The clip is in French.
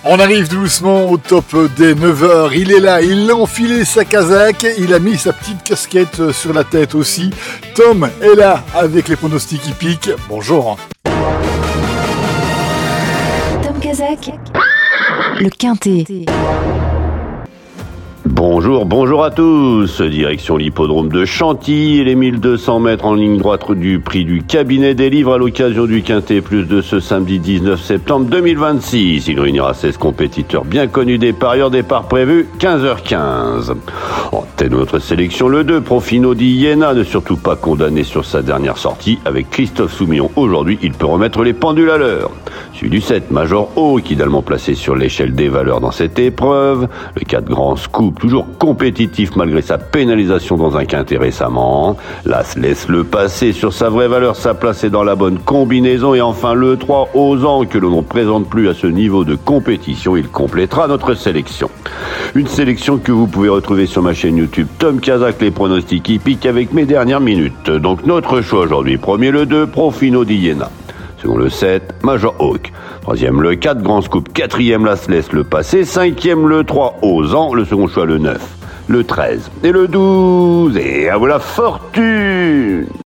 On arrive doucement au top des 9h. Il est là, il a enfilé sa casaque, il a mis sa petite casquette sur la tête aussi. Tom est là avec les pronostics hippiques. Bonjour. Tom Kazak, le Quintet. Bonjour à tous. Direction l'hippodrome de Chantilly et les 1200 mètres en ligne droite du prix du cabinet des livres à l'occasion du Quintet Plus de ce samedi 19 septembre 2026. Il réunira 16 compétiteurs bien connus des parieurs, départ prévu 15h15. En tête de notre sélection, le 2, Profino di Iena, ne surtout pas condamné sur sa dernière sortie. Avec Christophe Soumillon aujourd'hui, il peut remettre les pendules à l'heure. Celui du 7, Major Hawk, idéalement placé sur l'échelle des valeurs dans cette épreuve. Le 4, Grand Scoop, toujours compétitif malgré sa pénalisation dans un quintet récemment. L'As laisse le passer sur sa vraie valeur, sa place est dans la bonne combinaison. Et enfin le 3, Osant, que l'on ne présente plus à ce niveau de compétition, il complétera notre sélection. Une sélection que vous pouvez retrouver sur ma chaîne YouTube Tom Kazak, les pronostics hippiques avec mes dernières minutes. Donc notre choix aujourd'hui, premier le 2, Profino di Iena. Second le 7, Major Hawk. Troisième le 4, Grand Scoop. Quatrième, L'As laisse le passer. Cinquième le 3, Osant. Le second choix le 9, le 13 et le 12. Et à vous la fortune!